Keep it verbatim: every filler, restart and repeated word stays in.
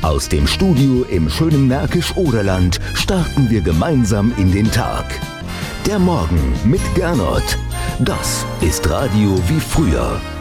Aus dem Studio im schönen Märkisch-Oderland starten wir gemeinsam in den Tag. Der Morgen mit Gernot. Das ist Radio wie früher.